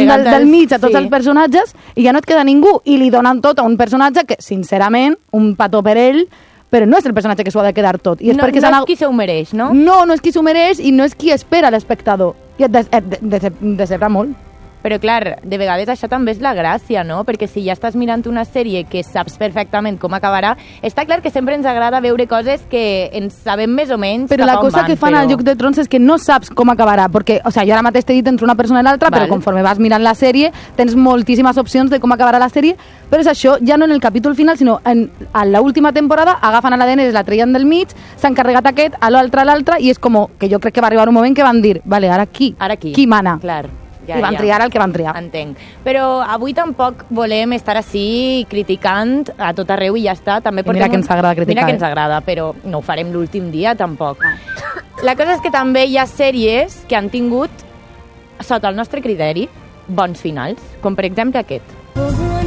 del mig a tots els personatges i ja no et queda ningú. I li donen tot a un personatge que, sincerament, un petó per ell, però no és el personatge que s'ho ha de quedar tot. I és no és qui s'ho mereix, no? No és qui s'ho mereix i no és qui espera l'espectador. I et decebra molt. Però clar, de vegades això també és la gràcia, no? Perquè si ja estàs mirant una sèrie que saps perfectament com acabarà, està clar que sempre ens agrada veure coses que ens sabem més o menys però la cosa que fan al Joc de Trons és que no saps com acabarà, perquè, o sea, jo ara mateix t'he dit entre una persona i l'altra, però conforme vas mirant la sèrie tens moltíssimes opcions de com acabarà la sèrie, però és això, ja no en el capítol final, sinó a l'última temporada agafen a la Daenerys, la treien del mig, s'han carregat aquest, a l'altre, i és com que jo crec que va arribar un moment que van dir, vale, ara qui mana? Clar. I van triar el que van triar. Entenc. Però avui tampoc volem estar així criticant a tot arreu i ja està. També mira que ens agrada criticar. Mira que ens agrada, però no ho farem l'últim dia tampoc. La cosa és que també hi ha sèries que han tingut, sota el nostre criteri, bons finals, com per exemple aquest.